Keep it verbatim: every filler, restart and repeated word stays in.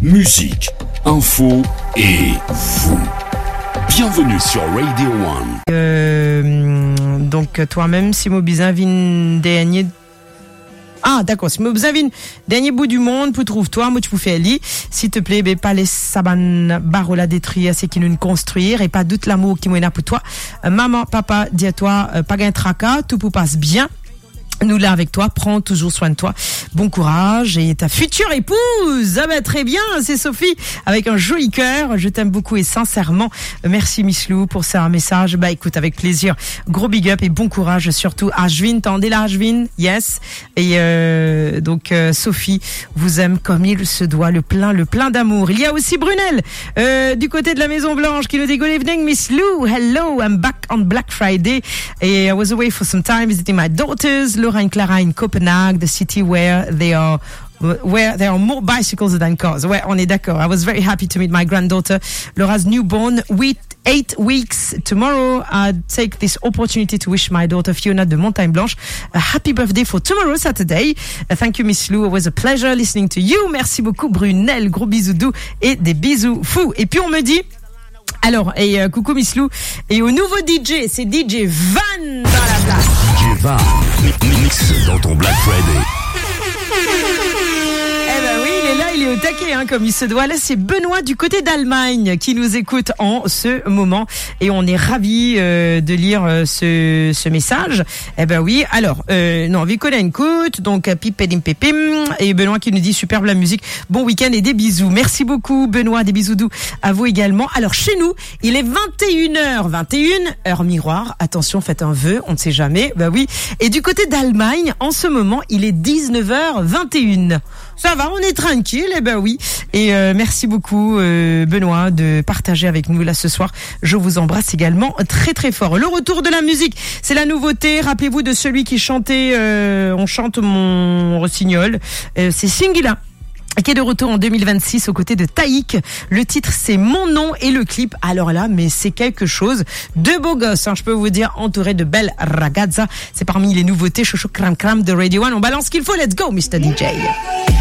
musique, info et vous. Bienvenue sur Radio One. Euh, donc toi-même, si vous avez dernier Ah, d'accord. Si vous avez dernier bout du monde, pour trouver toi, moi, tu peux faire lit. S'il te plaît, ben, pas les sabanes barola détruire, c'est qui nous construire et pas doute l'amour qui m'en a pour toi. Euh, maman, papa, dis à toi, euh, pas gain tracas, tout pour passe bien. Nous là avec toi, prends toujours soin de toi. Bon courage et ta future épouse. Ah ben très bien, c'est Sophie avec un joli cœur. Je t'aime beaucoup et sincèrement. Merci Miss Lou pour ce message. Bah écoute, avec plaisir. Gros big up et bon courage surtout. Ashwin, tendez là Ashwin, yes. Et euh, donc euh, Sophie vous aime comme il se doit, le plein, le plein d'amour. Il y a aussi Brunel euh, du côté de la Maison Blanche qui nous dit good evening Miss Lou. Hello, I'm back on Black Friday. Et I was away for some time visiting my daughters. Laura and Clara in Copenhagen, the city where they are where there are more bicycles than cars. Ouais, on est d'accord. I was very happy to meet my granddaughter, Laura's newborn, with eight weeks. Tomorrow, I take this opportunity to wish my daughter Fiona de Montagne Blanche a happy birthday for tomorrow, Saturday. Uh, thank you, Miss Lou. It was a pleasure listening to you. Merci beaucoup, Brunel. Gros bisous doux et des bisous fous. Et puis, on me dit, alors, et euh, coucou Miss Lou, et au nouveau D J, c'est D J Van dans la place. D J Van, mix dans ton Black Friday. Eh ben oui, il est là, il est au taquet, hein, comme il se doit. Là, c'est Benoît du côté d'Allemagne qui nous écoute en ce moment. Et on est ravis euh, de lire euh, ce, ce message. Eh ben oui, alors, euh, non, Vicola écoute, donc pipedim pépim. Et Benoît qui nous dit superbe la musique. Bon week-end et des bisous. Merci beaucoup, Benoît, des bisous doux à vous également. Alors, chez nous, il est vingt et une heures vingt et une, heure miroir. Attention, faites un vœu, on ne sait jamais. Ben oui. Et du côté d'Allemagne, en ce moment, il est dix-neuf heures vingt et une. Ça va, on est tranquille, eh ben oui. Et euh, merci beaucoup euh, Benoît de partager avec nous là ce soir. Je vous embrasse également très très fort. Le retour de la musique, c'est la nouveauté. Rappelez-vous de celui qui chantait euh, On chante mon rossignol. Euh, c'est Singila, qui est de retour en deux mille vingt-six aux côtés de Taïk. Le titre, c'est Mon nom et le clip. Alors là, mais c'est quelque chose de beau gosse, hein, je peux vous dire, entouré de belles ragazza. C'est parmi les nouveautés chocho cram cram de Radio One. On balance ce qu'il faut. Let's go, mister D J.